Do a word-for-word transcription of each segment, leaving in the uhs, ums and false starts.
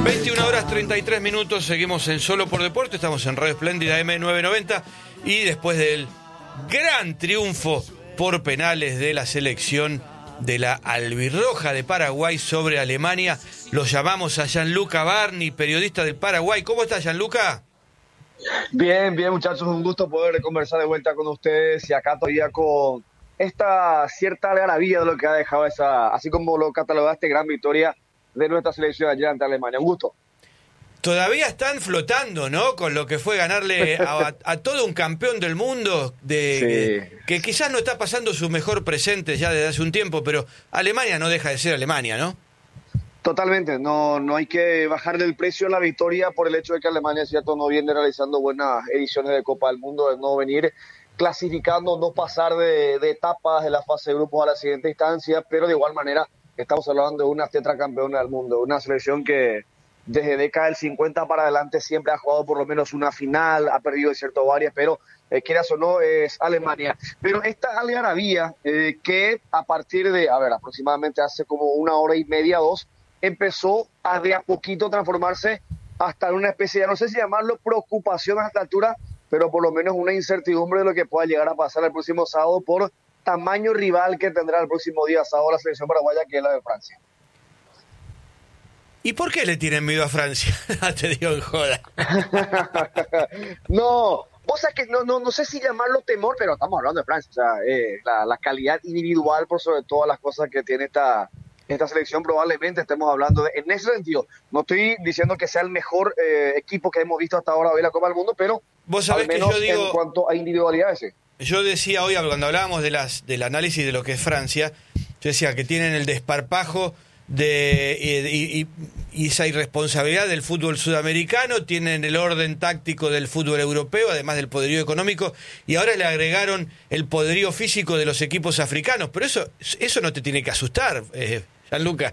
veintiuna horas treinta y tres minutos, seguimos en Solo por Deporte, estamos en Radio Espléndida eme novecientos noventa y después del gran triunfo por penales de la selección de la albirroja de Paraguay sobre Alemania, lo llamamos a Gianluca Barni, periodista del Paraguay. ¿Cómo está, Gianluca? Bien, bien, muchachos, un gusto poder conversar de vuelta con ustedes y acá todavía con esta cierta algarabía de lo que ha dejado esa, así como lo catalogaste, gran victoria de nuestra selección ayer ante Alemania. Un gusto. Todavía están flotando, ¿no? Con lo que fue ganarle a, a todo un campeón del mundo, de, sí. que, que quizás no está pasando su mejor presente ya desde hace un tiempo, pero Alemania no deja de ser Alemania, ¿no? Totalmente, no, no hay que bajarle el precio a la victoria por el hecho de que Alemania, cierto, no viene realizando buenas ediciones de Copa del Mundo, de no venir clasificando, no pasar de, de etapas de la fase de grupos a la siguiente instancia, pero de igual manera estamos hablando de una tetracampeona del mundo, una selección que desde década del cincuenta para adelante siempre ha jugado por lo menos una final, ha perdido de cierto varias, pero eh, quieras o no es Alemania. Pero esta algarabía eh, que a partir de, a ver, aproximadamente hace como una hora y media, dos, empezó a de a poquito transformarse hasta en una especie de, no sé si llamarlo preocupación a esta altura, pero por lo menos una incertidumbre de lo que pueda llegar a pasar el próximo sábado por tamaño rival que tendrá el próximo día sábado la selección paraguaya, que es la de Francia. ¿Y por qué le tienen miedo a Francia? Te digo en joda. No, vos sabés que no, no, no sé si llamarlo temor, pero estamos hablando de Francia. O sea, eh, la, la calidad individual por sobre todas las cosas que tiene esta, esta selección, probablemente estemos hablando de, en ese sentido. No estoy diciendo que sea el mejor eh, equipo que hemos visto hasta ahora hoy en la Copa del Mundo, pero vos sabés al menos que yo digo, en cuanto a individualidades, sí. Yo decía hoy, cuando hablábamos de las, del análisis de lo que es Francia, yo decía que tienen el desparpajo de y, y, y esa irresponsabilidad del fútbol sudamericano, tienen el orden táctico del fútbol europeo, además del poderío económico, y ahora le agregaron el poderío físico de los equipos africanos, pero eso eso no te tiene que asustar, eh, Gianluca.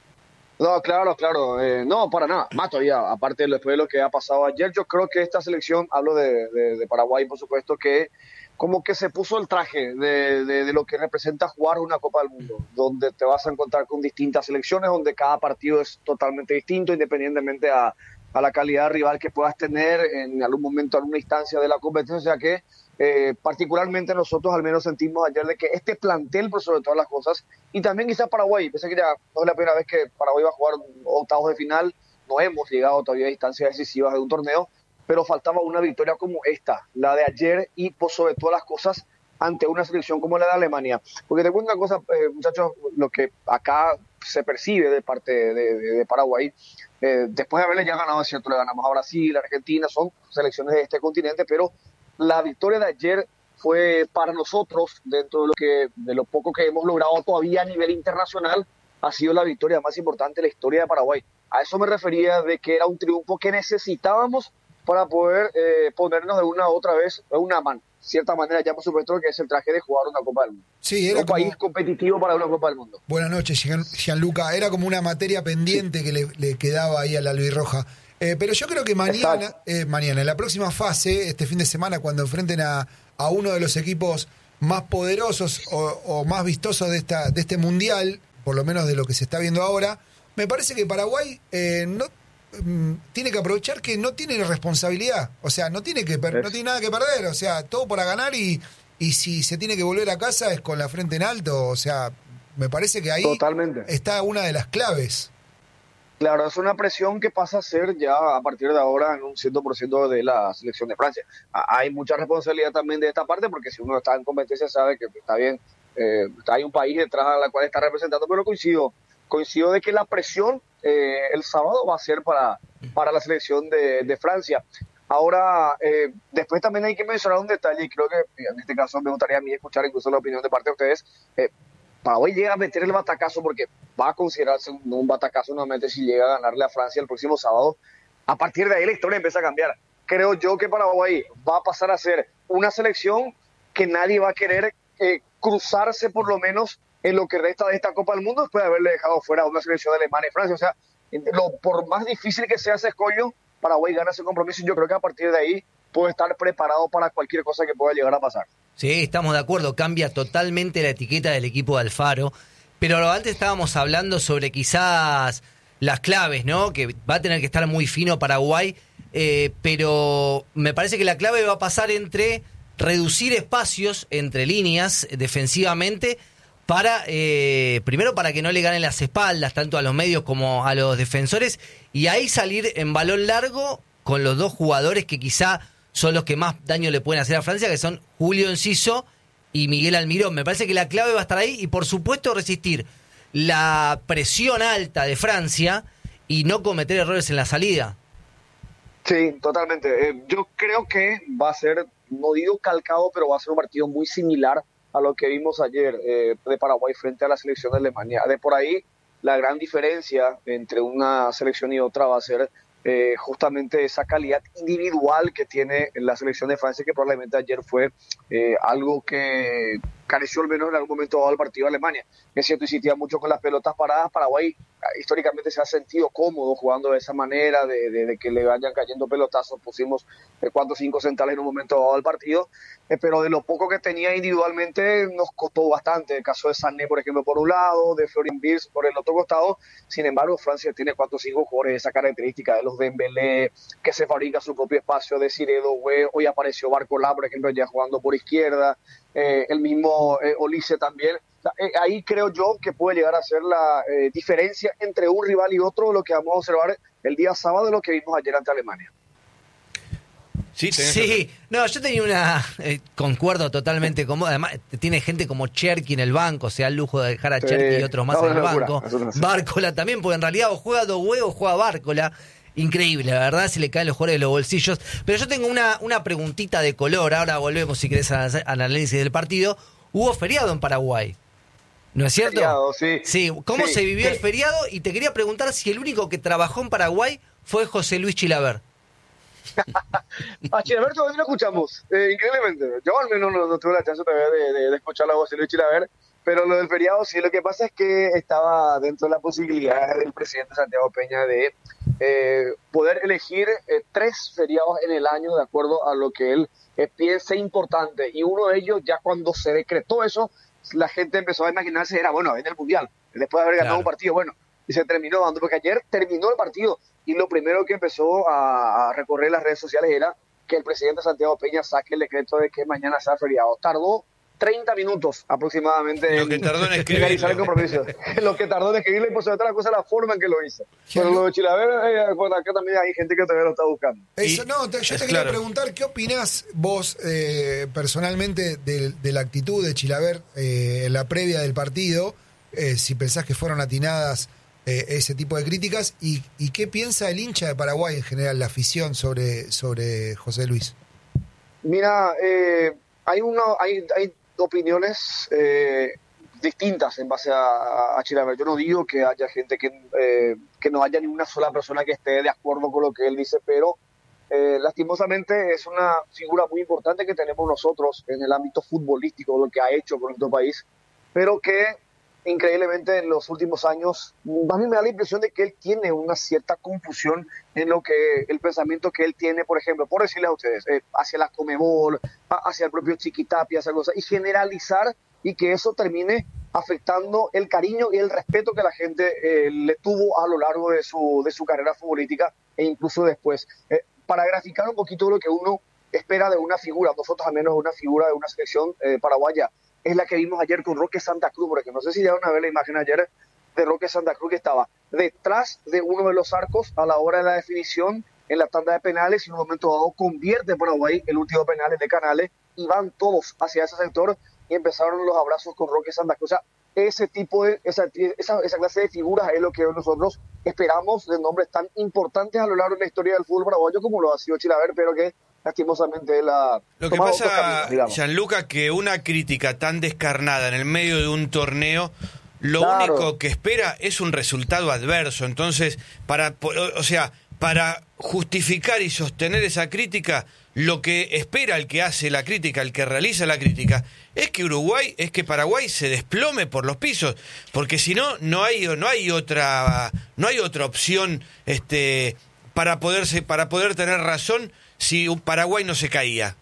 No, claro, claro, eh, no, para nada, más todavía, aparte después de lo que ha pasado ayer, yo creo que esta selección, hablo de, de, de Paraguay, por supuesto, que como que se puso el traje de, de, de lo que representa jugar una Copa del Mundo, donde te vas a encontrar con distintas selecciones, donde cada partido es totalmente distinto, independientemente a, a la calidad rival que puedas tener en algún momento, en alguna instancia de la competencia, o sea que eh, particularmente nosotros al menos sentimos ayer de que este plantel, por sobre todas las cosas, y también quizás Paraguay, pensé que ya no es la primera vez que Paraguay va a jugar octavos de final, no hemos llegado todavía a instancias decisivas de un torneo, pero faltaba una victoria como esta, la de ayer, y por sobre todas las cosas ante una selección como la de Alemania. Porque te cuento una cosa, eh, muchachos, lo que acá se percibe de parte de, de, de Paraguay, eh, después de haberle ya ganado, es cierto, le ganamos a Brasil, a Argentina, son selecciones de este continente, pero la victoria de ayer fue para nosotros, dentro de lo que de lo poco que hemos logrado todavía a nivel internacional, ha sido la victoria más importante de la historia de Paraguay. A eso me refería de que era un triunfo que necesitábamos para poder eh, ponernos de una u otra vez de una man, cierta manera, ya por supuesto que es el traje de jugar una Copa del Mundo. Sí, era un como... país competitivo para una Copa del Mundo. Buenas noches, Gianluca. Era como una materia pendiente sí. que le, le quedaba ahí a la albirroja. Eh, pero yo creo que mañana, eh, mañana, en la próxima fase, este fin de semana, cuando enfrenten a, a uno de los equipos más poderosos o, o más vistosos de esta de este mundial, por lo menos de lo que se está viendo ahora, me parece que Paraguay eh, no tiene que aprovechar que no tiene responsabilidad, o sea, no tiene que per- no tiene nada que perder, o sea, todo para ganar y, y si se tiene que volver a casa es con la frente en alto, o sea, me parece que ahí Totalmente. Está una de las claves. Claro, es una presión que pasa a ser ya a partir de ahora en un cien por ciento de la selección de Francia. Hay mucha responsabilidad también de esta parte, porque si uno está en competencia sabe que está bien, eh, hay un país detrás a la cual está representando, pero coincido, coincido de que la presión eh, el sábado va a ser para, para la selección de, de Francia. Ahora, eh, después también hay que mencionar un detalle, y creo que en este caso me gustaría a mí escuchar incluso la opinión de parte de ustedes. Eh, Paraguay llega a meter el batacazo, porque va a considerarse un, un batacazo nuevamente si llega a ganarle a Francia el próximo sábado. A partir de ahí la historia empieza a cambiar. Creo yo que Paraguay va a pasar a ser una selección que nadie va a querer eh, cruzarse por lo menos en lo que resta de esta Copa del Mundo después de haberle dejado fuera a una selección de Alemania y Francia. O sea, lo, por más difícil que sea ese escollo, Paraguay gana ese compromiso y yo creo que a partir de ahí puede estar preparado para cualquier cosa que pueda llegar a pasar. Sí, estamos de acuerdo, cambia totalmente la etiqueta del equipo de Alfaro, pero antes estábamos hablando sobre quizás las claves, ¿no? Que va a tener que estar muy fino Paraguay, eh, pero me parece que la clave va a pasar entre reducir espacios entre líneas defensivamente para, eh, primero para que no le ganen las espaldas tanto a los medios como a los defensores, y ahí salir en balón largo con los dos jugadores que quizá son los que más daño le pueden hacer a Francia, que son Julio Enciso y Miguel Almirón. Me parece que la clave va a estar ahí y por supuesto resistir la presión alta de Francia y no cometer errores en la salida. Sí, totalmente. Eh, yo creo que va a ser, no digo calcado, pero va a ser un partido muy similar a lo que vimos ayer eh, de Paraguay frente a la selección de Alemania. De por ahí, la gran diferencia entre una selección y otra va a ser eh, justamente esa calidad individual que tiene la selección de Francia, que probablemente ayer fue eh, algo que careció al menos en algún momento dado el partido de Alemania. Es cierto, insistía mucho con las pelotas paradas. Paraguay históricamente se ha sentido cómodo jugando de esa manera, de, de, de que le vayan cayendo pelotazos. Pusimos eh, cuatro o cinco centrales en un momento dado del partido, eh, pero de lo poco que tenía individualmente nos costó bastante. El caso de Sané, por ejemplo, por un lado, de Florian Wirtz por el otro costado. Sin embargo, Francia tiene cuatro o cinco jugadores de esa característica, de los Dembélé, que se fabrica su propio espacio, de Ciredo, güey. Hoy apareció Barcola, por ejemplo, ya jugando por izquierda, eh, el mismo eh, Olise también. Eh, ahí creo yo que puede llegar a ser la eh, diferencia entre un rival y otro, lo que vamos a observar el día sábado, lo que vimos ayer ante Alemania. Sí, sí. No, yo tenía una... Eh, concuerdo totalmente con vos. Además, tiene gente como Cherki en el banco, o sea, el lujo de dejar a sí. Cherki y otros más no, en el banco. Bárcola también, porque en realidad o juega dos huevos o juega Bárcola. Increíble, la verdad, si le caen los jugadores de los bolsillos. Pero yo tengo una, una preguntita de color. Ahora volvemos, si querés, al análisis del partido. Hubo feriado en Paraguay, ¿no es cierto? Feriado, sí. Sí, ¿cómo sí, se vivió sí. el feriado? Y te quería preguntar si el único que trabajó en Paraguay fue José Luis Chilavert. A Chilavert todavía no escuchamos, eh, increíblemente. Yo al menos no, no tuve la chance todavía de, de, de escuchar a José Luis Chilavert, pero lo del feriado sí, lo que pasa es que estaba dentro de la posibilidad del presidente Santiago Peña de eh, poder elegir eh, tres feriados en el año de acuerdo a lo que él eh, piense importante, y uno de ellos, ya cuando se decretó eso, la gente empezó a imaginarse, era bueno, en el Mundial, después de haber ganado claro. un partido, bueno, y se terminó dando, porque ayer terminó el partido, y lo primero que empezó a, a recorrer las redes sociales era que el presidente Santiago Peña saque el decreto de que mañana sea feriado. Tardó treinta minutos aproximadamente lo que tardó en escribir el compromiso. Lo que tardó en escribirle, y por sobre todas las cosas, la forma en que lo hizo. Pero lo de Chilavert, eh, bueno, acá también hay gente que todavía lo está buscando. Eso, no, te, yo te quería claro. preguntar, ¿qué opinás vos eh, personalmente de, de la actitud de Chilavert eh, en la previa del partido? Eh, si pensás que fueron atinadas eh, ese tipo de críticas, y, y qué piensa el hincha de Paraguay en general, la afición sobre, sobre José Luis. Mira, eh, hay, uno, hay, hay opiniones eh, distintas en base a, a Chilavert. Yo no digo que haya gente que, eh, que no haya ni una sola persona que esté de acuerdo con lo que él dice, pero eh, lastimosamente es una figura muy importante que tenemos nosotros en el ámbito futbolístico, lo que ha hecho con nuestro país, pero que increíblemente en los últimos años a mí me da la impresión de que él tiene una cierta confusión en lo que el pensamiento que él tiene, por ejemplo, por decirles a ustedes, eh, hacia la Conmebol, hacia el propio Chiquitapia, esa cosa, y generalizar, y que eso termine afectando el cariño y el respeto que la gente eh, le tuvo a lo largo de su, de su carrera futbolística e incluso después. Eh, para graficar un poquito lo que uno espera de una figura, nosotros al menos una figura de una selección eh, paraguaya, es la que vimos ayer con Roque Santa Cruz, porque no sé si ya van a ver la imagen ayer de Roque Santa Cruz, que estaba detrás de uno de los arcos a la hora de la definición en la tanda de penales, y en un momento dado convierte Paraguay el último penal de Canales, y van todos hacia ese sector, y empezaron los abrazos con Roque Santa Cruz. O sea, ese tipo de, esa, esa, esa clase de figuras es lo que nosotros esperamos de nombres tan importantes a lo largo de la historia del fútbol paraguayo, como lo ha sido Chilavert, pero que lastimosamente la lo que pasa, Gianluca, que una crítica tan descarnada en el medio de un torneo, lo claro. único que espera es un resultado adverso. Entonces, para, o sea, para justificar y sostener esa crítica, lo que espera el que hace la crítica, el que realiza la crítica, es que Uruguay, es que Paraguay se desplome por los pisos, porque si no, no hay, no hay otra, no hay otra opción, este, para poderse, para poder tener razón si un Paraguay no se caía.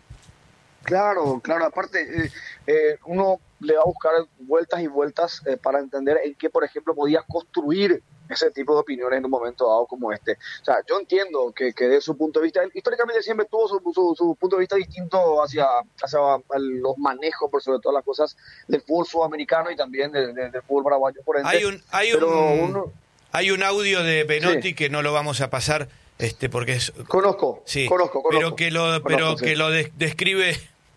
Claro, claro, aparte eh, eh, uno le va a buscar vueltas y vueltas eh, para entender en qué, por ejemplo, podía construir ese tipo de opiniones en un momento dado como este. O sea, yo entiendo que, que de su punto de vista, él históricamente siempre tuvo su, su, su punto de vista distinto hacia, hacia los manejos, por sobre todas las cosas, del fútbol sudamericano y también del, del, del fútbol paraguayo, por ende. Hay un, hay pero un, uno, hay un audio de Benotti sí. que no lo vamos a pasar, este, porque es... Conozco, sí, conozco, conozco. Pero que lo, conozco, pero sí. que lo de, describe,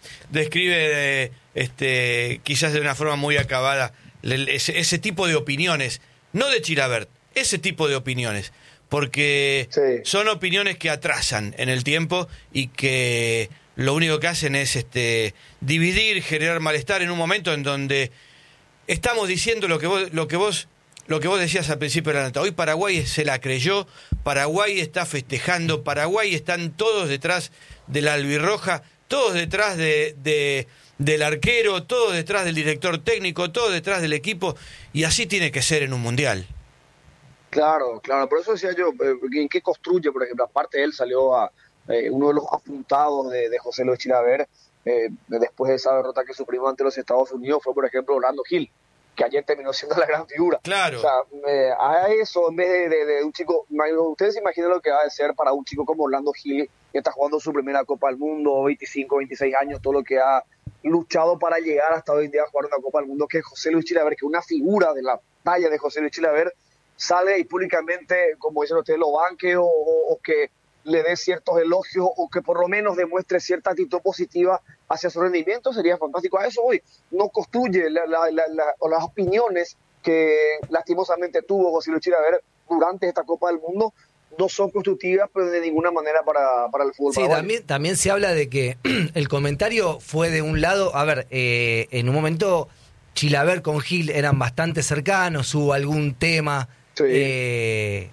describe este, quizás de una forma muy acabada, ese, ese tipo de opiniones, no de Chilavert, ese tipo de opiniones, porque sí. son opiniones que atrasan en el tiempo y que lo único que hacen es este dividir, generar malestar en un momento en donde estamos diciendo lo que vos, lo que vos, lo que vos decías al principio de la nota. Hoy Paraguay se la creyó, Paraguay está festejando, Paraguay están todos detrás de la albirroja, todos detrás de, de del arquero, todos detrás del director técnico, todos detrás del equipo, y así tiene que ser en un mundial. Claro, claro, por eso decía yo, eh, ¿en qué construye? Por ejemplo, aparte él salió a eh, uno de los apuntados de, de José Luis Chilavert, eh, después de esa derrota que sufrimos ante los Estados Unidos, fue por ejemplo Orlando Gil, que ayer terminó siendo la gran figura. Claro. O sea, eh, a eso, en vez de, de, de un chico, ustedes se imaginan lo que va a ser para un chico como Orlando Gil, que está jugando su primera Copa del Mundo, veinticinco, veintiséis años, todo lo que ha luchado para llegar hasta hoy en día a jugar una Copa del Mundo, que José Luis Chilavert, que una figura de la talla de José Luis Chilavert, sale y públicamente, como dicen ustedes, lo banque o, o, o que le dé ciertos elogios o que por lo menos demuestre cierta actitud positiva hacia su rendimiento, sería fantástico. A eso hoy no construye la, la, la, la, o las opiniones que lastimosamente tuvo José Luis Chilavert durante esta Copa del Mundo, no son constructivas, pero de ninguna manera para, para el fútbol. Sí, también, también se habla de que el comentario fue de un lado, a ver, eh, en un momento Chilavert con Gil eran bastante cercanos, hubo algún tema... Sí. Eh,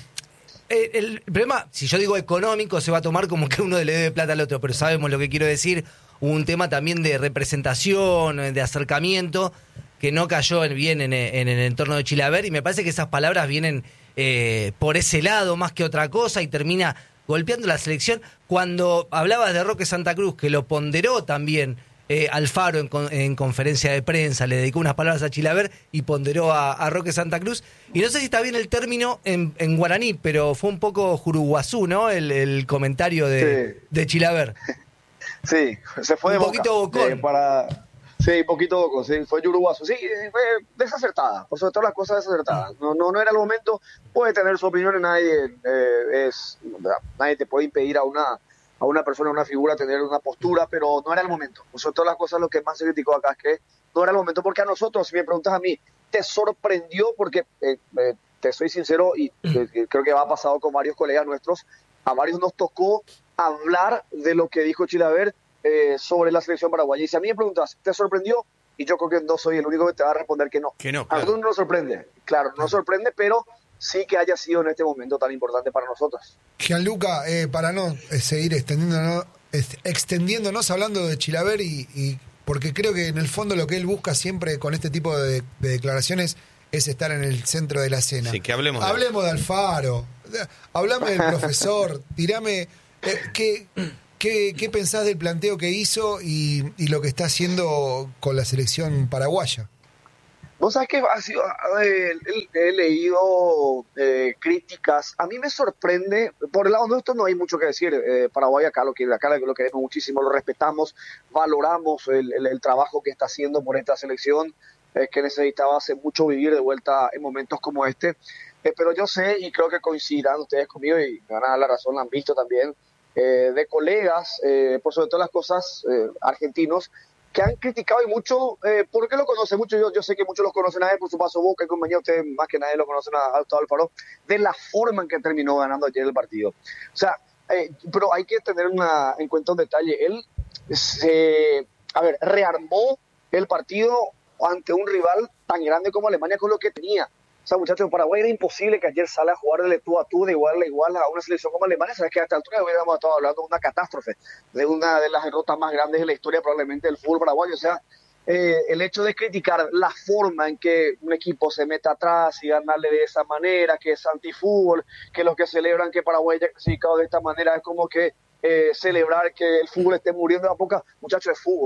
el, el problema, si yo digo económico, se va a tomar como que uno le debe plata al otro, pero sabemos lo que quiero decir. Hubo un tema también de representación, de acercamiento, que no cayó bien en, en el entorno de Chilavert, y me parece que esas palabras vienen eh, por ese lado más que otra cosa y termina golpeando la selección. Cuando hablabas de Roque Santa Cruz, que lo ponderó también Eh, Alfaro en, en conferencia de prensa, le dedicó unas palabras a Chilavert y ponderó a, a Roque Santa Cruz, y no sé si está bien el término en, en guaraní, pero fue un poco juruguazú, ¿no? El, el comentario de, sí. de Chilavert. Sí, se fue un de poquito boca, bocón. Eh, para... Sí, un poquito bocón, sí, fue yuruguazo. Sí, fue desacertada, por sobre todas las cosas desacertadas. No, no, no era el momento, puede tener su opinión, nadie, eh, es, nadie te puede impedir a una... a una persona, a una figura, tener una postura, pero no era el momento. Por sobre todas las cosas, lo que más se criticó acá es que no era el momento, porque a nosotros, si me preguntas a mí, ¿te sorprendió? Porque, eh, eh, te soy sincero, y eh, creo que ha pasado con varios colegas nuestros, a varios nos tocó hablar de lo que dijo Chilavert eh, sobre la selección paraguaya. Y si a mí me preguntas, ¿te sorprendió? Y yo creo que no soy el único que te va a responder que no. Que no, claro. A nosotros no nos sorprende, claro, no nos sorprende, pero sí que haya sido en este momento tan importante para nosotros. Gianluca, eh, para no eh, seguir extendiéndonos, extendiéndonos hablando de Chilavert, y, y porque creo que en el fondo lo que él busca siempre con este tipo de, de declaraciones es estar en el centro de la escena. Sí, que hablemos. Hablemos de, de Alfaro, hablame del profesor, tirame, eh, ¿qué, qué, ¿qué pensás del planteo que hizo y, y lo que está haciendo con la selección paraguaya? Vos sabés que ha sido, eh, he, he leído eh, críticas. A mí me sorprende, por el lado nuestro no hay mucho que decir. Eh, Paraguay acá lo, que, acá lo queremos muchísimo, lo respetamos, valoramos el, el, el trabajo que está haciendo por esta selección, eh, que necesitaba hace mucho vivir de vuelta en momentos como este. Eh, pero yo sé, y creo que coincidirán ustedes conmigo, y me van a dar la razón, la han visto también, eh, de colegas, eh, por sobre todas las cosas, eh, argentinos, que han criticado y mucho, eh, porque lo conocen mucho, yo, yo sé que muchos los conocen a él por su paso Boca y compañía, ustedes más que nadie lo conocen a, a Gustavo Alfaro, de la forma en que terminó ganando ayer el partido. O sea, eh, pero hay que tener una, en cuenta un detalle, él se, a ver, rearmó el partido ante un rival tan grande como Alemania con lo que tenía. O sea, muchachos, en Paraguay era imposible que ayer salga a jugar de tú a tú, de igual a igual a una selección como Alemania. Sabes que a esta altura hubiéramos estado hablando de una catástrofe, de una de las derrotas más grandes de la historia probablemente del fútbol paraguayo. O sea, eh, el hecho de criticar la forma en que un equipo se mete atrás y ganarle de esa manera, que es antifútbol, que los que celebran que Paraguay haya clasificado de esta manera es como que eh, celebrar que el fútbol esté muriendo a poco. Muchachos, es fútbol.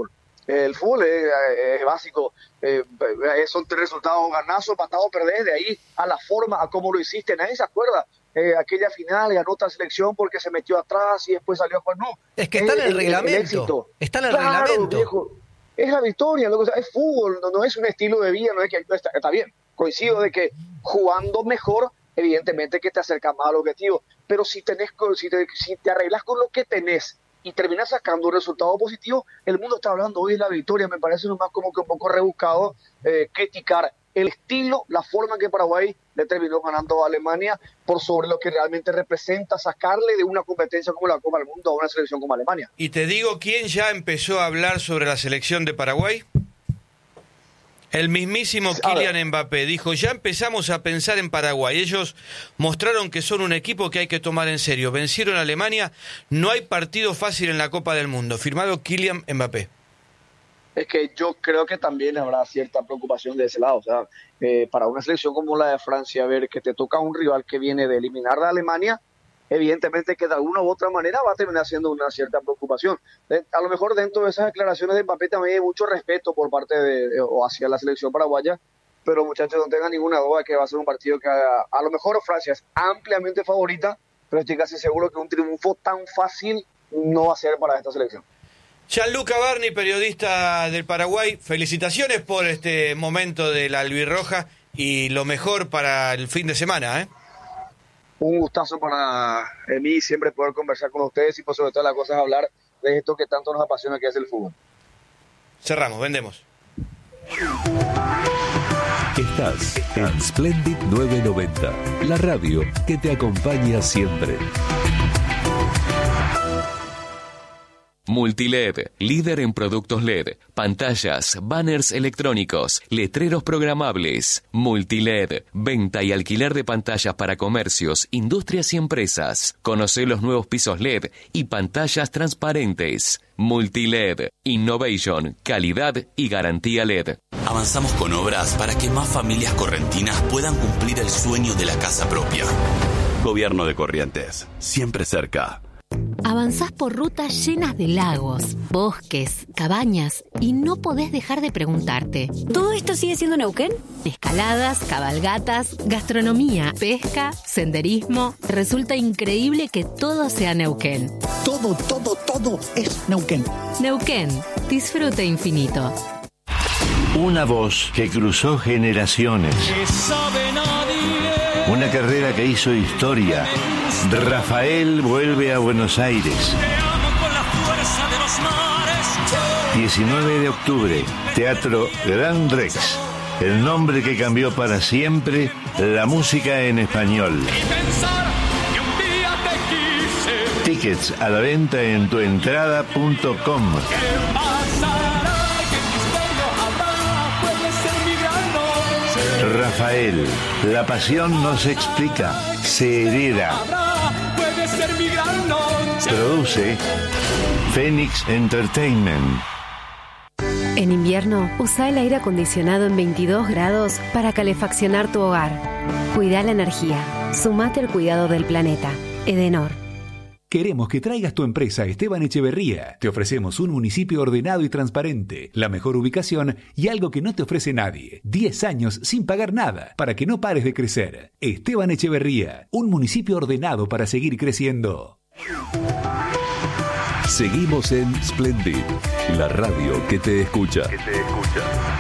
El fútbol es, es básico, eh, son tres resultados: ganazo, empatado, perdés. De ahí a la forma, a cómo lo hiciste, nadie se acuerda. Eh, aquella final ganó otra selección porque se metió atrás y después salió a jugar. No, es que está en el, el reglamento. El éxito. Está en el claro, reglamento. Viejo, es la victoria, lo que, es fútbol, no, no es un estilo de vida, no es que está, está bien. Coincido de que jugando mejor, evidentemente que te acercas más al objetivo, pero si tenés, si te, si te arreglas con lo que tenés y terminas sacando un resultado positivo, el mundo está hablando hoy de la victoria. Me parece nomás como que un poco rebuscado eh, criticar el estilo, la forma en que Paraguay le terminó ganando a Alemania por sobre lo que realmente representa sacarle de una competencia como la Copa del Mundo a una selección como Alemania. Y te digo, ¿quién ya empezó a hablar sobre la selección de Paraguay? El mismísimo Kylian Mbappé dijo, ya empezamos a pensar en Paraguay. Ellos mostraron que son un equipo que hay que tomar en serio. Vencieron a Alemania, no hay partido fácil en la Copa del Mundo. Firmado Kylian Mbappé. Es que yo creo que también habrá cierta preocupación de ese lado. O sea, eh, para una selección como la de Francia, ver que te toca un rival que viene de eliminar a Alemania, evidentemente que de alguna u otra manera va a terminar siendo una cierta preocupación. De, a lo mejor dentro de esas declaraciones de Mbappé también hay mucho respeto por parte de, de o hacia la selección paraguaya, pero muchachos, no tengan ninguna duda que va a ser un partido que a, a lo mejor Francia es ampliamente favorita, pero estoy casi seguro que un triunfo tan fácil no va a ser para esta selección. Gianluca Barni, periodista del Paraguay, felicitaciones por este momento de la albirroja y lo mejor para el fin de semana, ¿eh? Un gustazo para mí siempre poder conversar con ustedes y por sobre todas las cosas hablar de esto que tanto nos apasiona, que es el fútbol. Cerramos, vendemos. Estás en Splendid nueve noventa, la radio que te acompaña siempre. Multiled, líder en productos L E D, pantallas, banners electrónicos, letreros programables. Multiled, venta y alquiler de pantallas para comercios, industrias y empresas. Conoce los nuevos pisos L E D y pantallas transparentes. Multiled, innovation, calidad y garantía L E D. Avanzamos con obras para que más familias correntinas puedan cumplir el sueño de la casa propia. Gobierno de Corrientes, siempre cerca. Avanzás por rutas llenas de lagos, bosques, cabañas y no podés dejar de preguntarte, ¿todo esto sigue siendo Neuquén? Escaladas, cabalgatas, gastronomía, pesca, senderismo. Resulta increíble que todo sea Neuquén. Todo, todo, todo es Neuquén. Neuquén, disfrute infinito. Una voz que cruzó generaciones. Una carrera que hizo historia. Rafael vuelve a Buenos Aires. diecinueve de octubre, Teatro Gran Rex. El nombre que cambió para siempre la música en español. Tickets a la venta en tuentrada punto com. Rafael, la pasión no se explica, se hereda. Produce Phoenix Entertainment. En invierno, usa el aire acondicionado en veintidós grados para calefaccionar tu hogar. Cuida la energía. Sumate al cuidado del planeta. Edenor. Queremos que traigas tu empresa a Esteban Echeverría. Te ofrecemos un municipio ordenado y transparente, la mejor ubicación y algo que no te ofrece nadie. diez años sin pagar nada para que no pares de crecer. Esteban Echeverría, un municipio ordenado para seguir creciendo. Seguimos en Splendid, la radio que te escucha. Que te escucha.